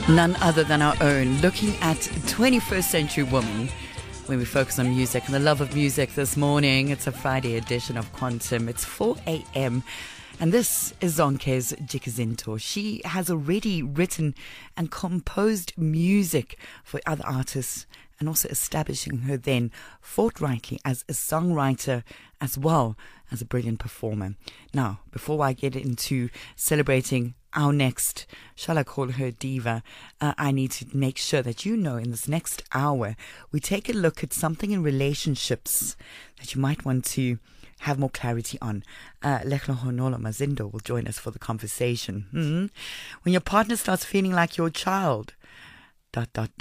None other than our own, looking at 21st century woman when we focus on music and the love of music this morning. It's a Friday edition of Quantum. It's 4 a.m. and this is Zonke's Jikazinto. She has already written and composed music for other artists and also establishing her then forthrightly as a songwriter as well as a brilliant performer. Now, before I get into celebrating our next, shall I call her diva, I need to make sure that you know in this next hour, we take a look at something in relationships that you might want to have more clarity on. Leklo Honolo Mazindo will join us for the conversation. When your partner starts feeling like your child, ...